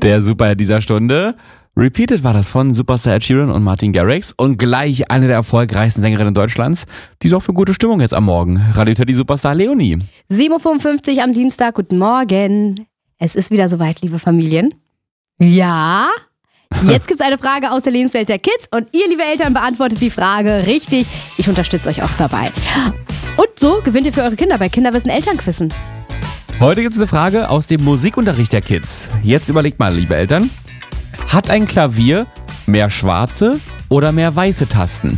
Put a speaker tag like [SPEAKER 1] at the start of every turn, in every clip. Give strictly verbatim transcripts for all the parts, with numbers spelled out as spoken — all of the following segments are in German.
[SPEAKER 1] Der Super dieser Stunde. Repeated war das von Superstar Ed Sheeran und Martin Garrix und gleich eine der erfolgreichsten Sängerinnen Deutschlands. Die sorgt für gute Stimmung jetzt am Morgen. Radio Teddy Superstar Leonie.
[SPEAKER 2] sieben Uhr fünfundfünfzig am Dienstag. Guten Morgen. Es ist wieder soweit, liebe Familien. Ja, jetzt gibt's eine Frage aus der Lebenswelt der Kids und ihr, liebe Eltern, beantwortet die Frage richtig. Ich unterstütze euch auch dabei. Und so gewinnt ihr für eure Kinder bei Kinderwissen Elternquizzen.
[SPEAKER 1] Heute gibt es eine Frage aus dem Musikunterricht der Kids. Jetzt überlegt mal, liebe Eltern. Hat ein Klavier mehr schwarze oder mehr weiße Tasten?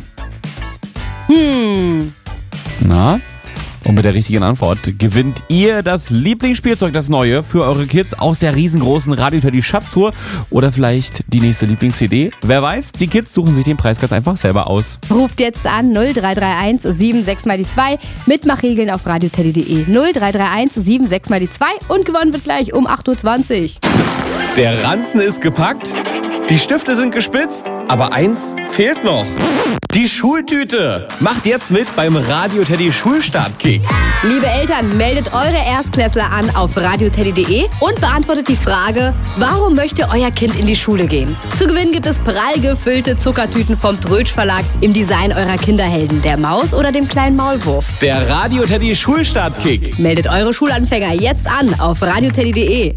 [SPEAKER 2] Hm.
[SPEAKER 1] Na? Und mit der richtigen Antwort gewinnt ihr das Lieblingsspielzeug, das Neue, für eure Kids aus der riesengroßen Radio Teddy Schatztour oder vielleicht die nächste Lieblings-C D. Wer weiß, die Kids suchen sich den Preis ganz einfach selber aus.
[SPEAKER 2] Ruft jetzt an null drei drei eins sieben sechs mal die zwei. Mitmachregeln auf radioteddy punkt de. null drei drei eins sieben sechs mal die zwei und gewonnen wird gleich um acht Uhr zwanzig.
[SPEAKER 1] Der Ranzen ist gepackt, die Stifte sind gespitzt, aber eins fehlt noch. Die Schultüte. Macht jetzt mit beim Radio Teddy Schulstartkick.
[SPEAKER 2] Liebe Eltern, meldet eure Erstklässler an auf radioteddy punkt de und beantwortet die Frage, warum möchte euer Kind in die Schule gehen? Zu gewinnen gibt es prall gefüllte Zuckertüten vom Trötsch Verlag im Design eurer Kinderhelden, der Maus oder dem kleinen Maulwurf.
[SPEAKER 1] Der Radio Teddy Schulstartkick.
[SPEAKER 2] Meldet eure Schulanfänger jetzt an auf radioteddy punkt de.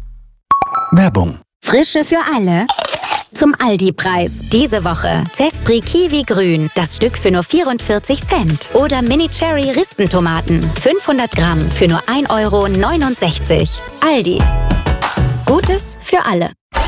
[SPEAKER 3] Werbung.
[SPEAKER 4] Frische für alle. Zum Aldi-Preis. Diese Woche Zespri Kiwi Grün, das Stück für nur vierundvierzig Cent. Oder Mini Cherry Rispentomaten, fünfhundert Gramm für nur ein Euro neunundsechzig. Aldi. Gutes für alle.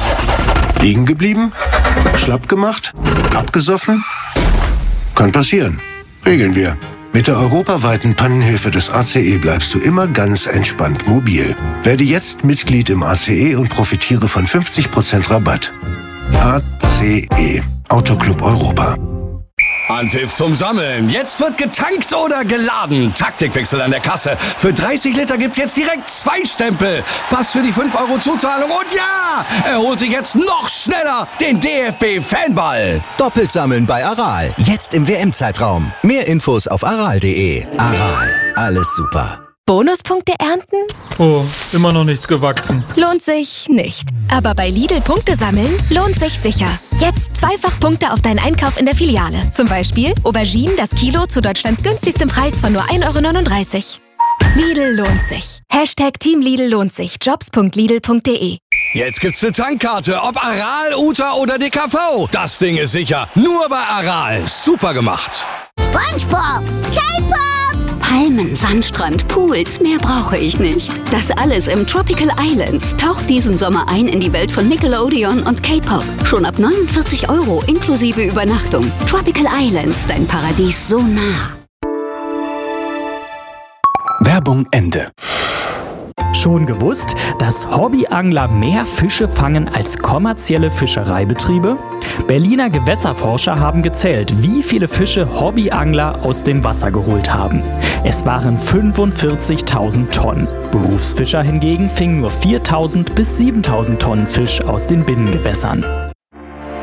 [SPEAKER 3] Liegen geblieben? Schlapp gemacht? Abgesoffen? Kann passieren. Regeln wir. Mit der europaweiten Pannenhilfe des A C E bleibst du immer ganz entspannt mobil. Werde jetzt Mitglied im A C E und profitiere von fünfzig Prozent Rabatt. A C E. Autoclub Europa.
[SPEAKER 5] Anpfiff zum Sammeln. Jetzt wird getankt oder geladen. Taktikwechsel an der Kasse. Für dreißig Liter gibt's jetzt direkt zwei Stempel. Pass für die fünf Euro Zuzahlung. Und ja, er holt sich jetzt noch schneller den D F B-Fanball.
[SPEAKER 6] Doppelt sammeln bei Aral. Jetzt im W M-Zeitraum. Mehr Infos auf aral punkt de. Aral. Alles super.
[SPEAKER 7] Bonuspunkte ernten?
[SPEAKER 8] Oh, immer noch nichts gewachsen.
[SPEAKER 7] Lohnt sich nicht. Aber bei Lidl Punkte sammeln lohnt sich sicher. Jetzt zweifach Punkte auf deinen Einkauf in der Filiale. Zum Beispiel Auberginen das Kilo zu Deutschlands günstigstem Preis von nur ein Euro neununddreißig. Lidl lohnt sich. Hashtag Team Lidl lohnt sich. Jobs punkt lidl punkt de.
[SPEAKER 5] Jetzt gibt's eine Tankkarte, ob Aral, Uta oder D K V. Das Ding ist sicher. Nur bei Aral. Super gemacht.
[SPEAKER 4] SpongeBob, K-Pop, Palmen, Sandstrand, Pools, mehr brauche ich nicht. Das alles im Tropical Islands. Taucht diesen Sommer ein in die Welt von Nickelodeon und K-Pop. Schon ab neunundvierzig Euro inklusive Übernachtung. Tropical Islands, dein Paradies so nah.
[SPEAKER 3] Werbung Ende.
[SPEAKER 9] Schon gewusst, dass Hobbyangler mehr Fische fangen als kommerzielle Fischereibetriebe? Berliner Gewässerforscher haben gezählt, wie viele Fische Hobbyangler aus dem Wasser geholt haben. Es waren fünfundvierzigtausend Tonnen. Berufsfischer hingegen fingen nur viertausend bis siebentausend Tonnen Fisch aus den Binnengewässern.